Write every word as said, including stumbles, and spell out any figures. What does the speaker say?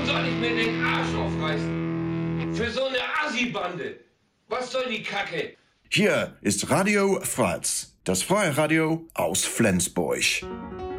Warum soll ich mir den Arsch aufreißen? Für so eine Assi-Bande. Was soll die Kacke? Hier ist Radio Fratz, das freie Radio aus Flensburg.